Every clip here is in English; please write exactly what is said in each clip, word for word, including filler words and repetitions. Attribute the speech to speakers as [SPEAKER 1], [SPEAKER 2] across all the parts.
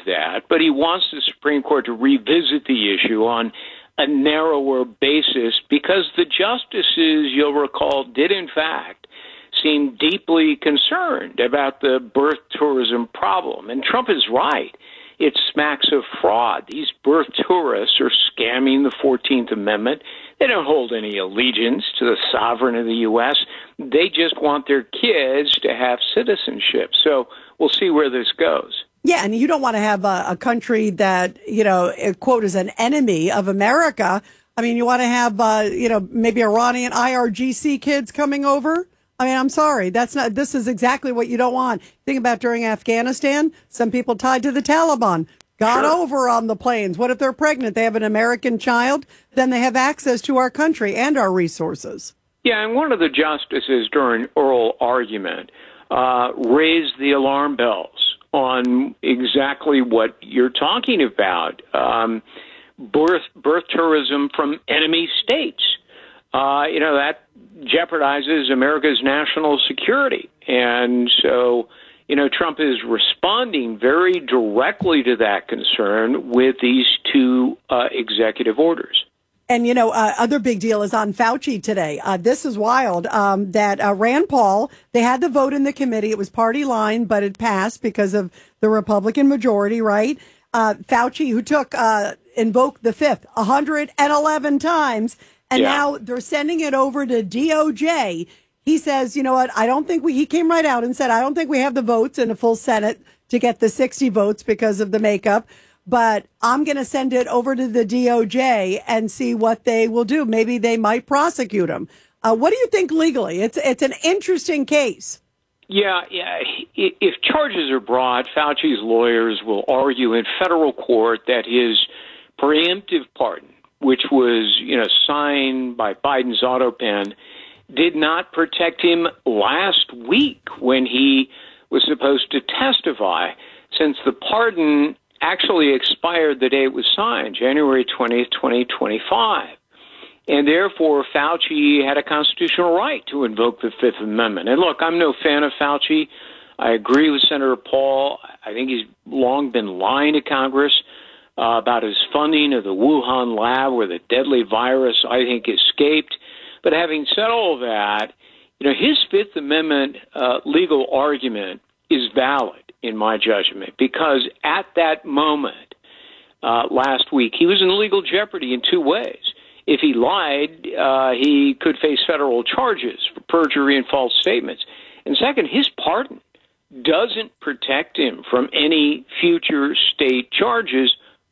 [SPEAKER 1] that, but he wants the Supreme Court to revisit the issue on a narrower basis because the justices, you'll recall, did in fact seem deeply concerned about the birth tourism problem. And Trump is right. It smacks of fraud. These birth tourists are scamming the fourteenth Amendment. They don't hold any allegiance to the sovereignty of the U S. They just want their kids to have citizenship. So we'll see where this goes.
[SPEAKER 2] Yeah, and you don't want to have a, a country that, you know, quote, is an enemy of America. I mean, you want to have, uh, you know, maybe Iranian I R G C kids coming over. I mean, I'm sorry. That's not, this is exactly what you don't want. Think about during Afghanistan, some people tied to the Taliban got
[SPEAKER 1] Sure.
[SPEAKER 2] over on the planes. What if they're pregnant? They have an American child, then they have access to our country and our resources.
[SPEAKER 1] Yeah, and one of the justices during oral argument uh, raised the alarm bells on exactly what you're talking about, um, birth, birth tourism from enemy states. Uh, you know, that jeopardizes America's national security. And so, you know, Trump is responding very directly to that concern with these two uh, executive orders.
[SPEAKER 2] And, you know, uh, other big deal is on Fauci today. Uh, this is wild um, that uh, Rand Paul, they had the vote in the committee. It was party line, but it passed because of the Republican majority, right? Uh, Fauci, who took, uh, invoked the fifth one hundred eleven times, and
[SPEAKER 1] Yeah.
[SPEAKER 2] now they're sending it over to D O J. He says, you know what, I don't think we, he came right out and said, I don't think we have the votes in a full Senate to get the sixty votes because of the makeup. But I'm going to send it over to the D O J and see what they will do. Maybe they might prosecute him. Uh, what do you think legally? It's it's an interesting case.
[SPEAKER 1] Yeah, yeah. If charges are brought, Fauci's lawyers will argue in federal court that his preemptive pardon, which was, you know, signed by Biden's auto pen, did not protect him last week when he was supposed to testify, since the pardon actually expired the day it was signed, January twentieth, twenty twenty-five. And therefore, Fauci had a constitutional right to invoke the Fifth Amendment. And look, I'm no fan of Fauci. I agree with Senator Paul. I think he's long been lying to Congress uh, about his funding of the Wuhan lab where the deadly virus, I think, escaped. But having said all of that, you know, his Fifth Amendment uh, legal argument is valid in my judgment, because at that moment uh, last week, he was in legal jeopardy in two ways. If he lied, uh, he could face federal charges for perjury and false statements. And second, his pardon doesn't protect him from any future state charges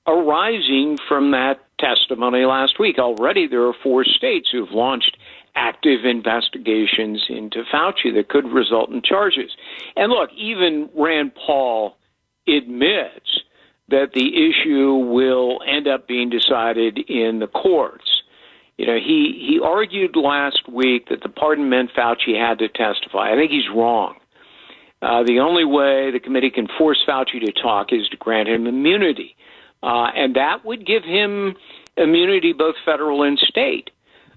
[SPEAKER 1] arising from that testimony last week. Already there are four states who've launched active investigations into Fauci that could result in charges. And look, even Rand Paul admits that the issue will end up being decided in the courts. You know, he, he argued last week that the pardon meant Fauci had to testify. I think he's wrong. Uh, the only way the committee can force Fauci to talk is to grant him immunity. Uh, and that would give him immunity both federal and state.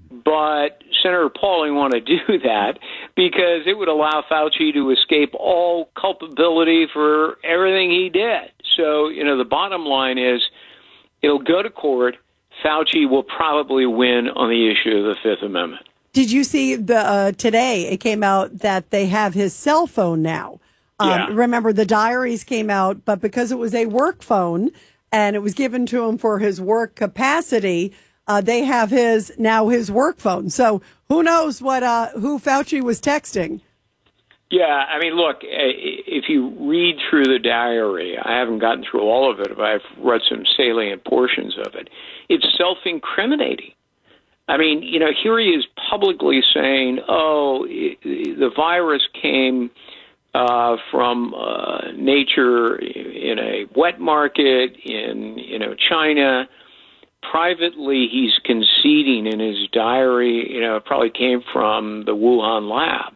[SPEAKER 1] But Senator Paul didn't want to do that because it would allow Fauci to escape all culpability for everything he did. So, you know, the bottom line is it'll go to court. Fauci will probably win on the issue of the Fifth Amendment.
[SPEAKER 2] Did you see the uh, today it came out that they have his cell phone now? Um,
[SPEAKER 1] Yeah.
[SPEAKER 2] Remember, the diaries came out, but because it was a work phone and it was given to him for his work capacity, uh, they have his now his work phone. So who knows what uh, who Fauci was texting?
[SPEAKER 1] Yeah, I mean, look, if you read through the diary, I haven't gotten through all of it, but I've read some salient portions of it. It's self-incriminating. I mean, you know, here he is publicly saying, oh, the virus came uh, from uh, nature in a wet market in, you know, China. Privately, he's conceding in his diary, you know, it probably came from the Wuhan lab.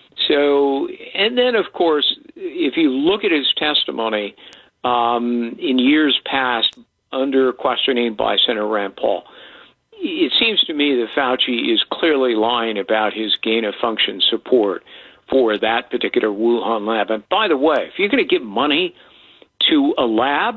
[SPEAKER 1] So, and then, of course, if you look at his testimony um, in years past under questioning by Senator Rand Paul, it seems to me that Fauci is clearly lying about his gain-of-function support for that particular Wuhan lab. And by the way, if you're going to give money to a lab,